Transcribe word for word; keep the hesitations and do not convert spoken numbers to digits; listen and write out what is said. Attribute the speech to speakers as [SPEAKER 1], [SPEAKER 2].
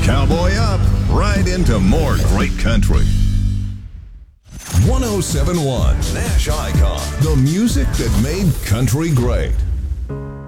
[SPEAKER 1] Cowboy up, right into more great country. one oh seven point one Nash Icon, the music that made country great.